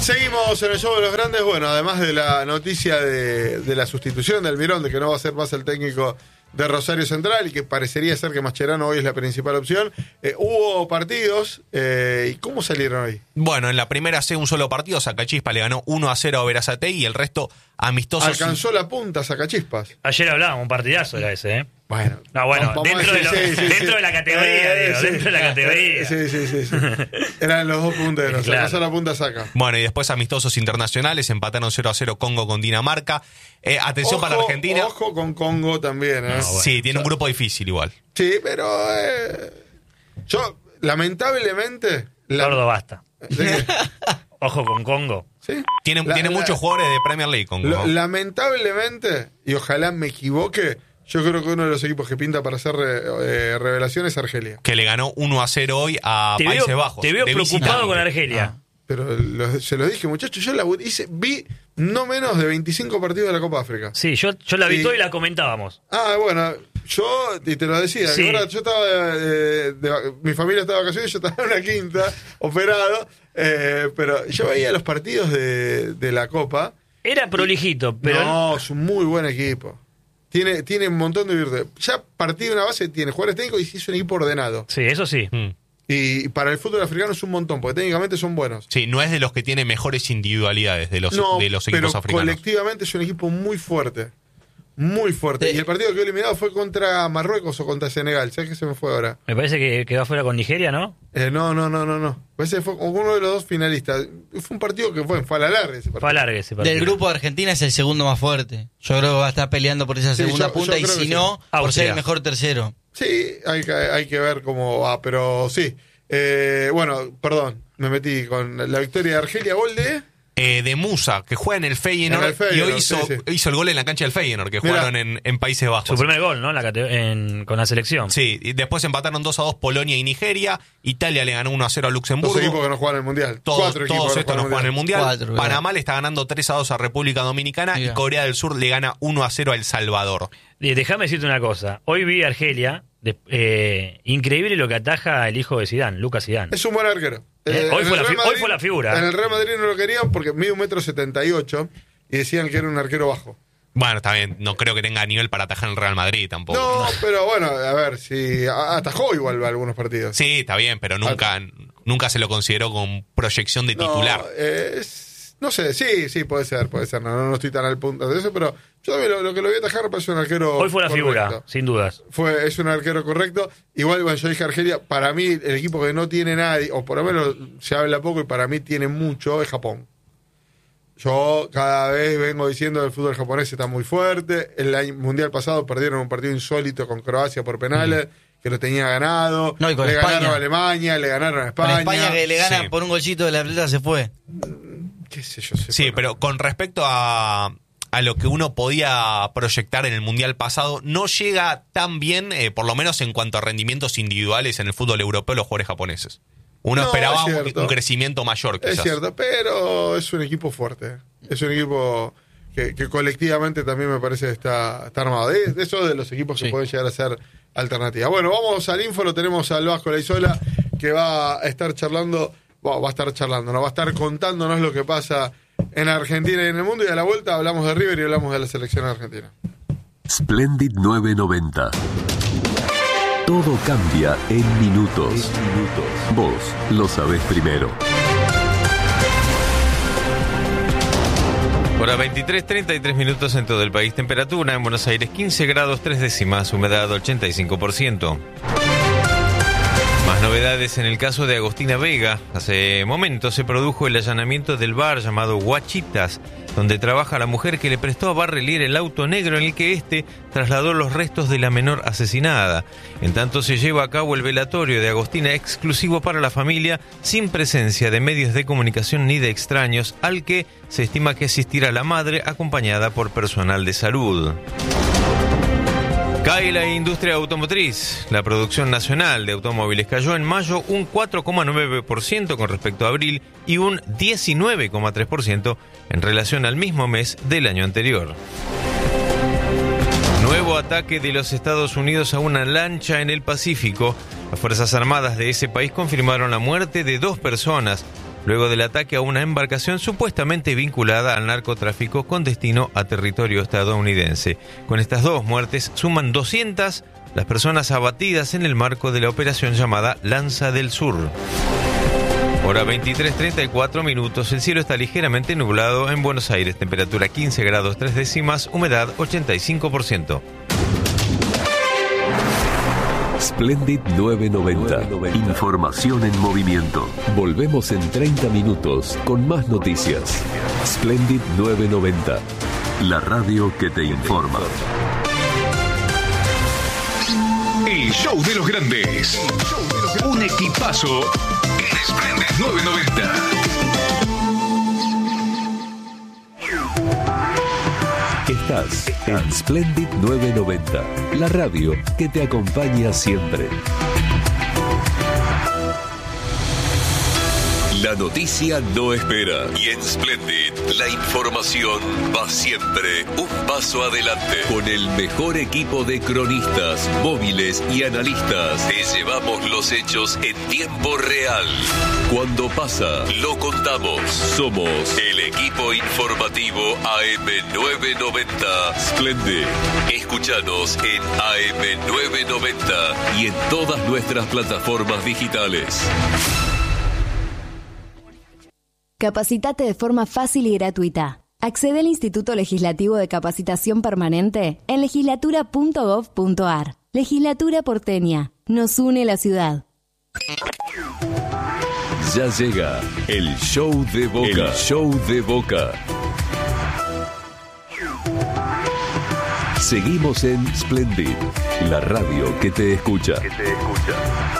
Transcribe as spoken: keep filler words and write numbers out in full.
Seguimos en el show de los grandes. Bueno, además de la noticia de, de la sustitución de Almirón, de que no va a ser más el técnico de Rosario Central y que parecería ser que Mascherano hoy es la principal opción, eh, hubo partidos. Eh, ¿Y cómo salieron hoy? Bueno, en la primera C un solo partido, Sacachispas le ganó uno a cero a Berazategui y el resto amistosos. Alcanzó la punta Sacachispas. Ayer hablábamos, un partidazo era ese, ¿eh? Bueno, no, bueno, vamos dentro, decir, de, lo, sí, sí, dentro sí. de la categoría, eh, digo, sí. dentro de la categoría. Sí, sí, sí, sí. Eran los dos punteros, Claro. Alcanzó la punta Saca. Bueno, y después amistosos internacionales, empataron cero a cero Congo con Dinamarca. Eh, atención Ojo, para la Argentina. Ojo con Congo también, ¿eh? No, bueno. Sí, tiene O sea, un grupo difícil igual. Sí, pero eh, yo, lamentablemente... La, Gordo, basta. ¿De qué? Ojo con Congo. ¿Sí? Tiene, La- tiene la- muchos jugadores de Premier League, Congo. Lo- lamentablemente, y ojalá me equivoque, yo creo que uno de los equipos que pinta para hacer re- eh, revelación es Argelia. Que le ganó uno a cero hoy a Te Países veo, Bajos. te veo de preocupado visitante. con Argelia. Ah, pero lo- se lo dije, muchachos, yo la hice, vi no menos de veinticinco partidos de la Copa África. Sí, yo, yo la vi Sí. toda y la comentábamos. Ah, bueno, yo, y te lo decía, Sí. que ahora yo estaba, eh, de vac- mi familia estaba de vacaciones, yo estaba en una quinta, operado, eh, pero yo veía los partidos de, de la Copa. Era prolijito, pero No, es un muy buen equipo. Tiene, tiene un montón de virtudes. Ya partido de una base tiene jugadores técnicos y es un equipo ordenado. sí, eso sí. Mm. Y para el fútbol africano es un montón, porque técnicamente son buenos. Sí, no es de los que tiene mejores individualidades de los, No, de los equipos pero africanos. colectivamente es un equipo muy fuerte. Muy fuerte. Sí. Y el partido que quedó eliminado fue contra Marruecos o contra Senegal. ¿Sabes qué se me fue ahora? Me parece que quedó afuera con Nigeria, ¿no? Eh, no, no, no, no, no. Parece que fue con uno de los dos finalistas. Fue un partido que fue, fue a la larga ese partido. Fue a larga ese partido. Del grupo de Argentina es el segundo más fuerte. Yo creo que va a estar peleando por esa Sí, segunda yo- punta yo y creo si que no, sí. por Austria. ser el mejor tercero. Sí, hay que, hay que ver cómo va, pero sí. Eh, bueno, perdón, me metí con la victoria de Argelia, gol de... Eh, de Musa, que juega en el Feyenoord, En el Feyenoord, y hoy hizo, sí, sí. hizo el gol en la cancha del Feyenoord, que Mirá. jugaron en, en Países Bajos. Su primer gol, ¿no? En la cate- en- con la selección. Sí, y después empataron dos a dos Polonia y Nigeria. Italia le ganó uno a cero a Luxemburgo. Dos equipos que no juegan en el Mundial. Todos, Cuatro equipos todos que estos no juegan en el Mundial. Cuatro, ¿verdad? Panamá le está ganando tres a dos a República Dominicana Mira. y Corea del Sur le gana uno a cero a El Salvador. Y déjame decirte una cosa. Hoy vi a Argelia. de- eh, increíble lo que ataja el hijo de Zidane, Lucas Zidane. Es un buen arquero. Eh, hoy en fue el la Real fi- hoy fue la figura. En el Real Madrid no lo querían porque mide un metro setenta y ocho y decían que era un arquero bajo. Bueno, está bien, no creo que tenga nivel para atajar en el Real Madrid tampoco. No, pero bueno, a ver, si a- atajó igual algunos partidos. Sí, está bien, pero nunca, nunca se lo consideró con proyección de titular. No, eh, es- no sé, sí, sí, puede ser, puede ser. No, no, no estoy tan al punto de eso, pero yo también lo, lo que lo voy a atajar me parece un arquero. Hoy fue la correcto. figura, sin dudas. Fue, es un arquero correcto. Igual, bueno, yo dije Argelia, para mí el equipo que no tiene nadie, o por lo menos se habla poco y para mí tiene mucho, es Japón. Yo cada vez vengo diciendo que el fútbol japonés está muy fuerte. El año mundial pasado perdieron un partido insólito con Croacia por penales, que lo tenía ganado. No, y con le España. ganaron a Alemania, le ganaron a Con España. España que le gana Sí. por un golcito de la pelota se fue. Qué sé yo, se Sí, fue. pero con respecto a, a lo que uno podía proyectar en el Mundial pasado, no llega tan bien, eh, por lo menos en cuanto a rendimientos individuales en el fútbol europeo, los jugadores japoneses. Uno No, esperaba es un, cierto. un crecimiento mayor, quizás. Es cierto, pero es un equipo fuerte. Es un equipo que, que colectivamente también me parece que está, está armado. De, de eso de los equipos que Sí. pueden llegar a ser alternativa. Bueno, vamos al info, lo tenemos al Vasco Laizola, que va a estar charlando, bueno, va a estar charlando, no va a estar contándonos lo que pasa en Argentina y en el mundo, y a la vuelta hablamos de River y hablamos de la selección argentina. Splendid nueve noventa. Todo cambia en minutos. Vos lo sabés primero. Hora veintitrés, treinta y tres minutos en todo el país. Temperatura en Buenos Aires quince grados tres décimas, humedad ochenta y cinco por ciento. Más novedades en el caso de Agostina Vega. Hace momentos se produjo el allanamiento del bar llamado Guachitas, donde trabaja la mujer que le prestó a Barrelier el auto negro en el que éste trasladó los restos de la menor asesinada. En tanto se lleva a cabo el velatorio de Agostina exclusivo para la familia, sin presencia de medios de comunicación ni de extraños, al que se estima que asistirá la madre acompañada por personal de salud. Cae la industria automotriz. La producción nacional de automóviles cayó en mayo un cuatro coma nueve por ciento con respecto a abril y un diecinueve coma tres por ciento en relación al mismo mes del año anterior. Nuevo ataque de los Estados Unidos a una lancha en el Pacífico. Las Fuerzas Armadas de ese país confirmaron la muerte de dos personas. luego del ataque a una embarcación supuestamente vinculada al narcotráfico con destino a territorio estadounidense. Con estas dos muertes suman doscientas las personas abatidas en el marco de la operación llamada Lanza del Sur. Hora veintitrés treinta y cuatro minutos, el cielo está ligeramente nublado en Buenos Aires, temperatura quince grados tres décimas, humedad ochenta y cinco por ciento. Splendid novecientos noventa. Información en movimiento. Volvemos en treinta minutos con más noticias. Splendid novecientos noventa. La radio que te informa. El show de los grandes. Un equipazo en Splendid novecientos noventa. Estás en Splendid novecientos noventa, la radio que te acompaña siempre. La noticia no espera y en Splendid la información va siempre un paso adelante. Con el mejor equipo de cronistas, móviles y analistas, te llevamos los hechos en tiempo real. Cuando pasa, lo contamos. Somos el equipo informativo A M novecientos noventa Splendid. Escúchanos en A M novecientos noventa y en todas nuestras plataformas digitales. Capacitate de forma fácil y gratuita. Accede al Instituto Legislativo de Capacitación Permanente en legislatura punto gov punto ar. Legislatura porteña. Nos une la ciudad. Ya llega el show de Boca. El show de Boca. Seguimos en Splendid, la radio que te escucha. Que te escucha.